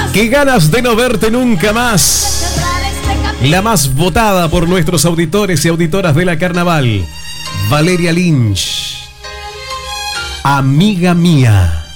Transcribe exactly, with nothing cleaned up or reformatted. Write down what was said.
Qué ganas de no verte nunca más. La más votada por nuestros auditores y auditoras de la Carnaval, Valeria Lynch. Amiga mía.